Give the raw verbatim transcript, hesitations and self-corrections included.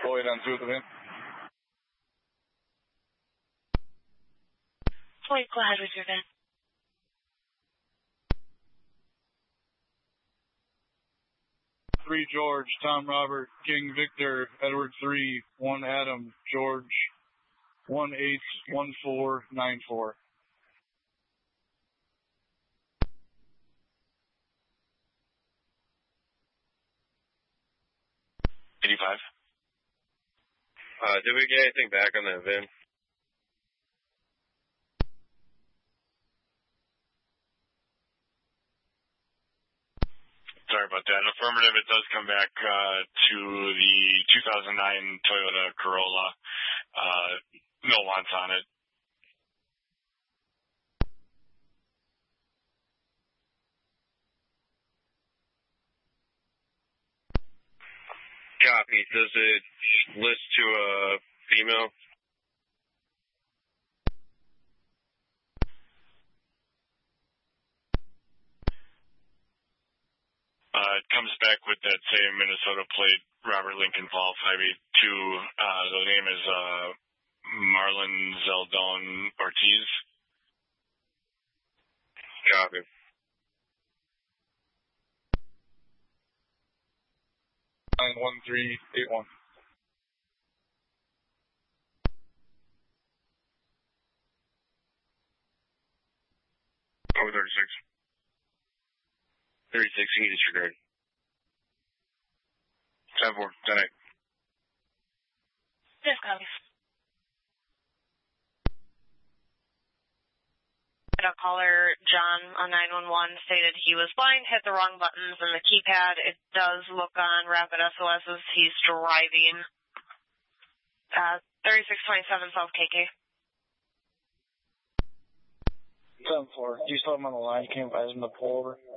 Boyd on two of the van. Boyd, go ahead with your van. Three George, Tom Robert, King Victor, Edward three, one Adam, George, one eight, one four, nine four. eighty-five. Uh, did we get anything back on that van? Sorry about that. Affirmative, it does come back uh, to the two thousand nine Toyota Corolla. Uh, no wants on it. Copy. Does it list to a female? Uh, it comes back with that same Minnesota plate, Robert Lincoln Paul five eight two. Uh, the name is uh, Marlon Zeldon Ortiz. Copy. nine one three eight one. Over thirty-six. thirty-six, you can disregard. ten four, ten eight. Yes, copy. A caller, John, on nine one one, stated he was blind, hit the wrong buttons in the keypad. It does look on Rapid S O S as he's driving. Uh, thirty-six twenty-seven South K K. ten four. You still have him on the line. You can't advise him to pull over.